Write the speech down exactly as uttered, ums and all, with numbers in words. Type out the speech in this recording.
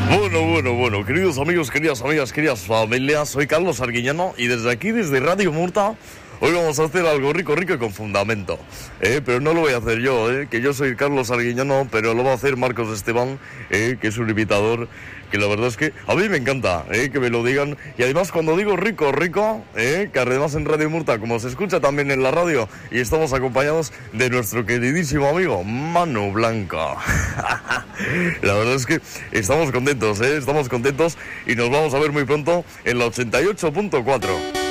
Bueno, bueno, bueno, queridos amigos, queridas amigas, queridas familias, soy Carlos Arguiñano y desde aquí, desde Radio Murta, hoy vamos a hacer algo rico, rico y con fundamento, ¿eh? Pero no lo voy a hacer yo, ¿eh? Que yo soy Carlos Arguiñano, pero lo va a hacer Marcos Esteban, ¿eh? Que es un imitador que la verdad es que a mí me encanta, ¿eh? Que me lo digan. Y además cuando digo rico, rico, ¿eh? Que además en Radio Murta, como se escucha también en la radio, y estamos acompañados de nuestro queridísimo amigo Manu Blanco. La verdad es que estamos contentos, ¿eh? Estamos contentos y nos vamos a ver muy pronto en la ochenta y ocho punto cuatro.